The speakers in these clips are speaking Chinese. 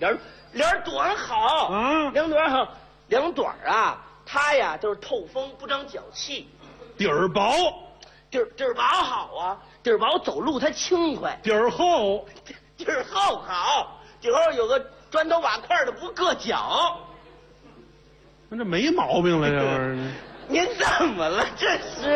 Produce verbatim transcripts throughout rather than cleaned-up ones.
两两朵儿好啊两朵儿好，两朵儿啊，它呀就是透风不长脚气， 底儿薄， 底儿底儿薄好啊，底儿薄走路它轻快， 底儿厚， 底儿厚好，底儿厚有个砖头瓦块的不硌脚。 那这没毛病了，这玩意儿。 您怎么了？这是？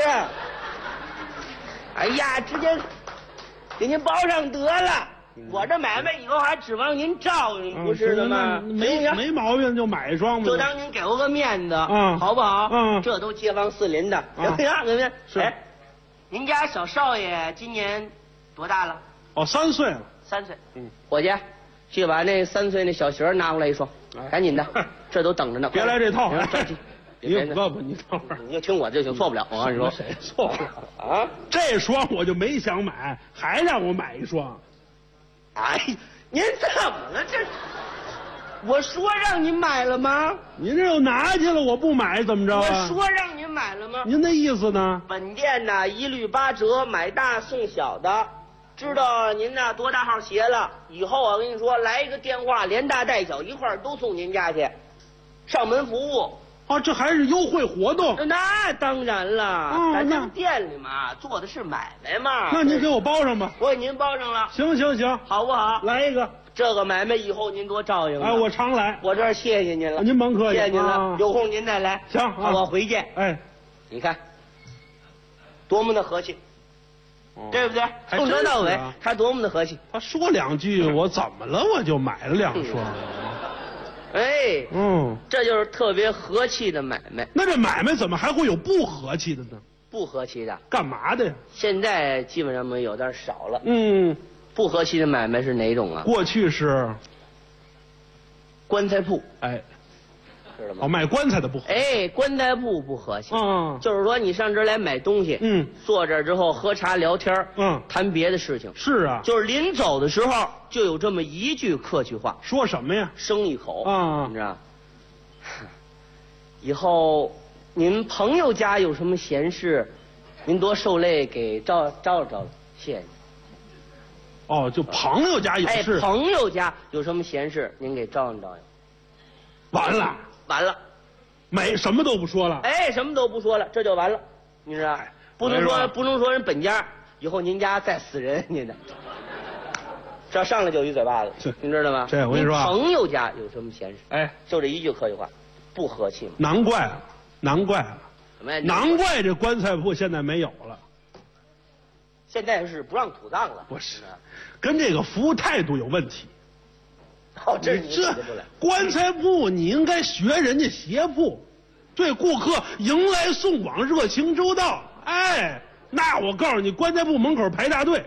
哎呀，直接给您包上得了。我这买卖以后还指望您照应，不是的吗？ 没没毛病，就买一双吧。 就当您给我个面子， 嗯， 好不好？ 嗯， 这都街坊四邻的，行不行？行不行？ 是。 哎，您家小少爷今年多大了？ 哦，三岁了。 三岁。 嗯， 伙计，去把那三岁那小鞋拿过来一双，赶紧的，这都等着呢。 别来这套， 着急。 你不不，你等会儿， 你就听我就行，错不了。我跟你说， 谁错不了啊？ 这双我就没想买，还让我买一双。 哎，您怎么了？这我说让您买了吗？ 您这又拿去了，我不买怎么着啊？我说让您买了吗？ 您的意思呢？ 本店呢一律八折，买大送小的。知道您呢多大号鞋了？以后我跟你说，来一个电话，连大带小一块儿都送您家去，上门服务。 啊，这还是优惠活动？ 那当然了， 嗯、 咱这店里嘛，做的是买卖嘛。 那您给我包上吧。 我给您包上了。 行行行， 好不好？ 来一个。 这个买卖以后您多照应。 哎，我常来。 我这儿谢谢您了。 啊、您甭客气， 谢谢您了。 啊、 有空您再来。 行，啊、 我回见。 哎， 你看，多么的和气。 哦、 对不对？从头到尾， 啊、 他多么的和气。 他说两句，我怎么了？我就买了两双。 哎， 嗯， 这就是特别和气的买卖。 那这买卖怎么还会有不和气的呢？ 不和气的， 干嘛的呀？ 现在基本上没有，但是少了。 嗯， 不和气的买卖是哪种啊？ 过去是棺材铺， 哎， 知道吗？ 哦，卖棺材的不和气。 哎，棺材铺不和气。 嗯， 就是说你上这儿来买东西， 嗯， 坐这儿之后喝茶聊天， 嗯， 谈别的事情。 是啊， 就是临走的时候就有这么一句客气话， 说什么呀？ 生一口啊， 你知道？以后您朋友家有什么闲事，您多受累给招招了招了，谢谢您。 哦，就朋友家有事。 哎，朋友家有什么闲事，您给招应招应。 完了， 完了， 没什么都不说了。 哎，什么都不说了，这就完了，你知道？不能说不能说人本家，以后您家再死人，您的。这上来就一嘴巴子，你知道吗？ 这我跟你说， 朋友家有什么闲事？ 哎， 就这一句客气话，不和气吗？ 难怪了，难怪了， 什么呀？ 难怪这棺材铺现在没有了。 现在是不让土葬了？ 不是，跟这个服务态度有问题。 哦，这是你这棺材铺你应该学人家鞋铺，对顾客迎来送往，热情周到。哎，那我告诉你，棺材铺门口排大队。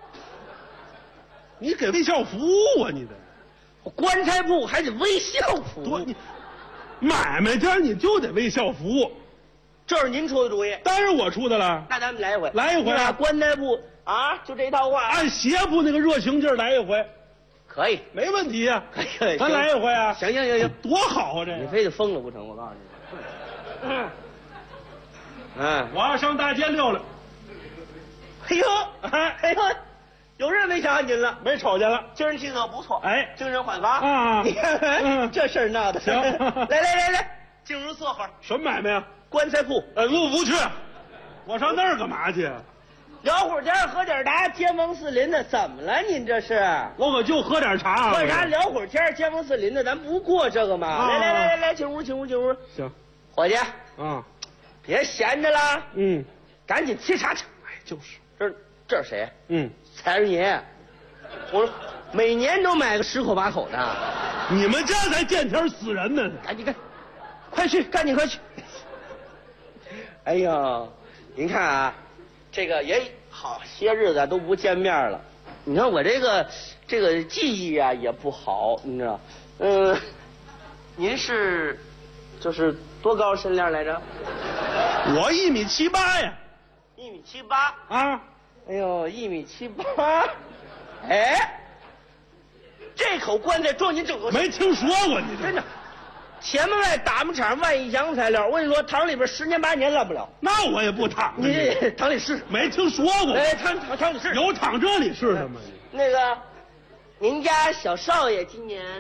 你给微笑服务啊，你得， 棺材铺还得微笑服务， 你买卖家你就得微笑服务， 这是您出的主意？ 当然我出的了。 那咱们来一回， 来一回啊！ 棺材铺啊，就这套话， 按鞋铺那个热情劲儿来一回， 可以， 没问题呀、 啊。可以， 咱来一回啊！ 行行行行， 多好啊！这你非得疯了不成？我告诉你，嗯，嗯， 我要上大街溜溜。 哎呦，哎呦。有日没瞧见您了， 没瞅见了。 精神气色不错， 哎， 精神焕发啊！ 你看，嗯、这事儿闹的行。 来来来来，进入坐会儿。 什么买卖啊？ 棺材铺。 哎，不不去，我上那儿干嘛去？ 聊会儿天，喝点茶，街坊四邻的，怎么了？您这是？ 我可就喝点茶。 喝茶聊会儿天，街坊四邻的，咱不过这个吗？啊、来来来来来，进屋进屋进屋。 行， 伙计。 啊， 别闲着了。 嗯， 赶紧沏茶去。 哎，就是。 这这是谁？ 嗯。 财神爷，我每年都买个十口八口的。 你们家才见天死人呢！ 赶紧赶，快去，赶紧快去！哎呀，您看啊，这个也好些日子都不见面了。你看我这个这个记忆啊也不好，你知道？嗯，您是就是多高身量来着？ 我一米七八呀。 一米七八啊。 哎呦，一米七八，哎，这口棺材装您这口没听说过你这真的，前门外打木厂万一洋材料，我跟你说，厂里边十年八年烂不了。 那我也不躺。 你厂里试试， 没听说过。 哎，厂厂厂里试， 有躺这里试什么？ 那个，您家小少爷今年？